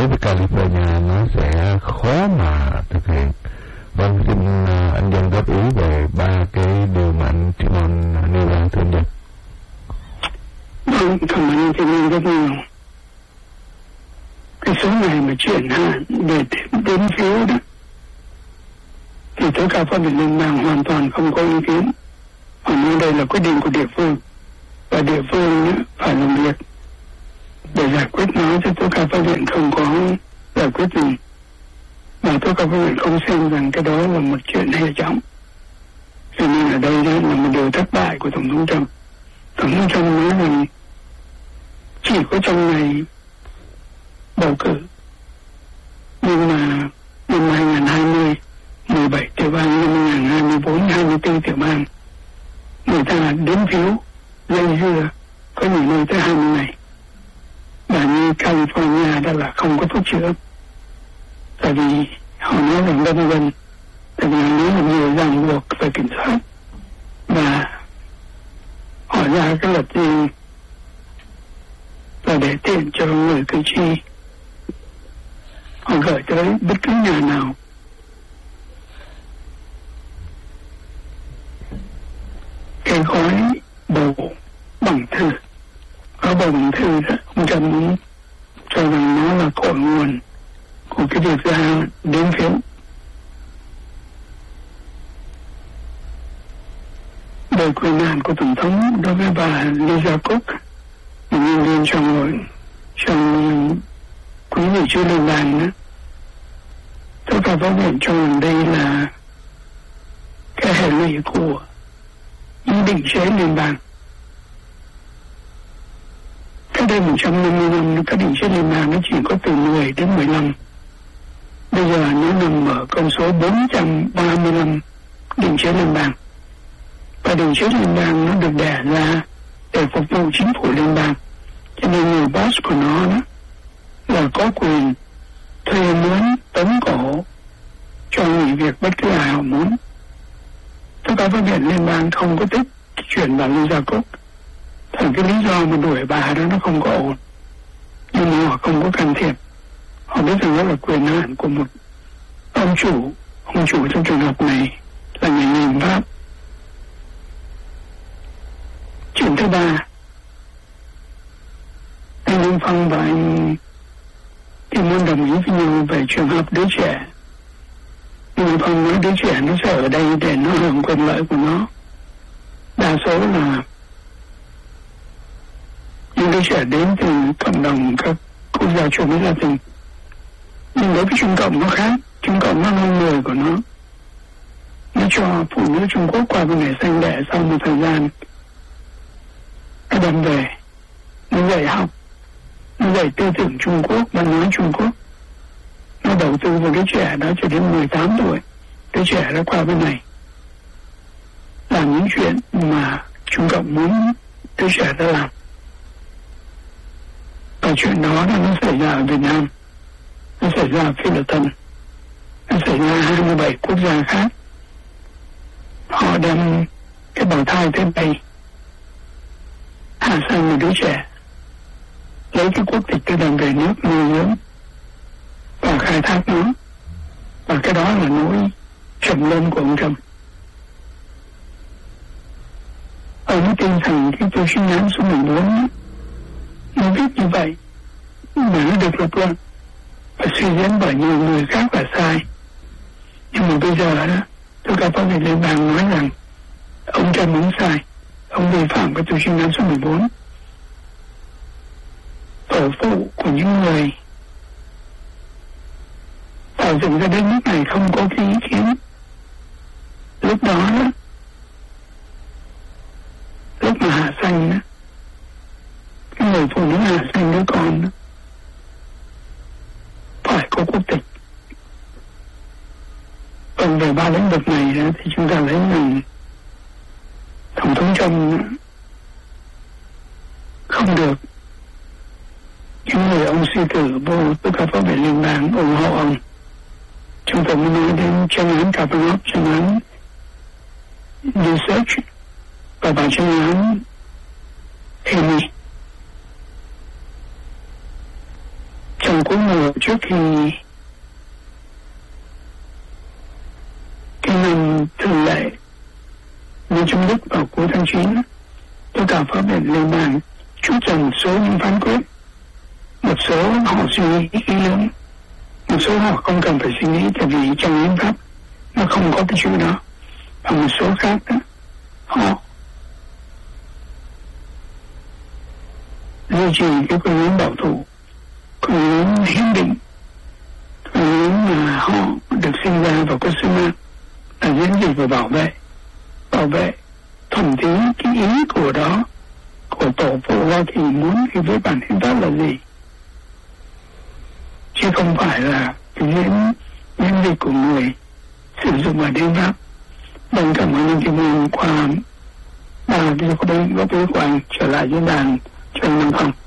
đối với California nó sẽ khó mà thực hiện. Vâng, xin anh Dân góp ý về ba cái điều mà anh Timon nêu ra, thưa anh Dân. Vâng, cảm ơn anh Timon rất nhiều. Cái số này mà chuyển hạn để đến phiếu đó thì tối cao pháp viện liên bang hoàn toàn không có ý kiến. Họ nói đây là quyết định của địa phương, và địa phương phải làm việc để giải quyết nó, chứ tối cao pháp viện không có giải quyết gì. Và tối cao pháp viện không xem rằng cái đó là một chuyện hệ trọng. Cho nên ở đây đó là một điều thất bại của Tổng thống Trump. Tổng thống Trump nói rằng chỉ có trong ngày bầu cử, nhưng mà năm 2020 17 tiểu bang, năm 2024 24 tiểu bang người ta đến phiếu dây dưa, có nhiều nơi tới 20 ngày. Và như California đó là không có thuốc chữa, tại vì họ nói rằng vân vân, tại vì họ nói là nhiều ràng buộc về kiểm soát, và họ ra cái luật gì là để tiện cho người cử tri. Họ gửi tới bất cứ nhà nào cái gói bầu bằng thư. Gói bầu bằng thư đó, ông Trump muốn cho rằng nó là cội nguồn của cái việc ra đến phiếu. Về quyền hạn của Tổng thống đối với bà Lisa Cook, một nhân viên trong quỹ dự trữ liên bang đó, tôi phải phát hiện cho rằng đây là cái hệ lụy của ý định chế liên bang. Cách đây 150 năm, các định chế liên bang nó chỉ có từ 10 đến 15. Bây giờ nó nằm ở con số 435 định chế liên bang. Và định chế liên bang nó được đẻ ra để phục vụ chính phủ liên bang. Cho nên người boss của nó đó là có quyền thuê mướn, tống cổ cho nghỉ việc bất cứ ai họ muốn. Tất cả các viện liên bang không có thích chuyển bà Lisa Cook. Thành cái lý do mà đuổi bà đó nó không có ổn. Nhưng mà họ không có can thiệp. Họ biết rằng đó là quyền hạn của một ông chủ. Ông chủ trong trường hợp này là nhà nghiên pháp. Chuyện thứ ba, anh Lương Phong và anh thì muốn đồng ý với nhau về trường hợp đứa trẻ. Nhưng mà Phong nói đứa trẻ nó sẽ ở đây để nó hưởng quyền lợi của nó. Đa số là những đứa trẻ đến từ cộng đồng các quốc gia chủ nghĩa Latin. Nhưng đối với Trung Cộng nó khác. Trung Cộng nó là người của nó. Nó cho phụ nữ Trung Quốc qua bên này sanh đẻ, sau một thời gian nó đem về, nó dạy học, nó dạy tư tưởng Trung Quốc, văn hóa Trung Quốc. Nó đầu tư vào đứa trẻ đó cho đến 18 tuổi. Đứa trẻ nó qua bên này làm những chuyện mà Trung Cộng muốn đứa trẻ đó làm. Và chuyện đó nó xảy ra ở Việt Nam, nó xảy ra ở Philippines, nó xảy ra ở 27 quốc gia khác. Họ đem cái bào thai tới đây, hạ sang một đứa trẻ, lấy cái quốc tịch để đem về nước nuôi dưỡng và khai thác nó. Và cái đó là nỗi trầm luân của ông Trump. Ông tin rằng cái tôi xin án số 14 nó viết như vậy mà nó được lập luận và suy diễn bởi nhiều người khác là sai. Nhưng mà bây giờ đó, tôi cả pháp viện liên bang nói rằng ông Trump đúng sai, ông vi phạm cái tôi xin án số 14. Tổ phụ của những người tạo dựng ra đất nước này không có cái ý kiến. Lúc đó lúc mà hạ sanh đó, cái người phụ nữ hạ sanh đứa con đó, phải có quốc tịch. Còn về ba lĩnh vực này đó, thì chúng ta thấy rằng Tổng thống Trump không được những người ông suy cử vô tất cả pháp viện liên bang ủng hộ ông. Chúng tôi mới nói đến tranh án Kavanaugh, tranh án Research và bà tranh án Amy. trong cuối mùa trước khi cái năm thường lệ như trong Đức vào cuối tháng 9, tôi cả pháp viện liên bang chú trọng một số những phán quyết. Một số họ suy nghĩ kỹ lưỡng, một số họ không cần phải suy nghĩ, tại vì trong hiến pháp nó không có cái chữ đó. Và một số khác đó, họ duy trì cái quan hướng bảo thủ, quan hướng hiến định, quan hướng mà họ được sinh ra và có sứ mạng là diễn dịch và bảo vệ thuần túy cái ý của đó, của tổ phụ Hoa Kỳ muốn khi với bản hiến pháp là gì, chứ không phải là cái diễn dịch của người sử dụng bản hiến pháp. Vâng, cảm ơn anh Kim Hương qua 3 cái góp ý của anh trở lại diễn đàn cho anh Văn Phong.